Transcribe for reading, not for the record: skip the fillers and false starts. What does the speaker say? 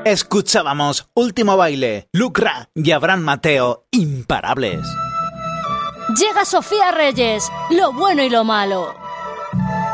Escuchábamos Último Baile, Lucra y Abraham Mateo, imparables. Llega Sofía Reyes, lo bueno y lo malo.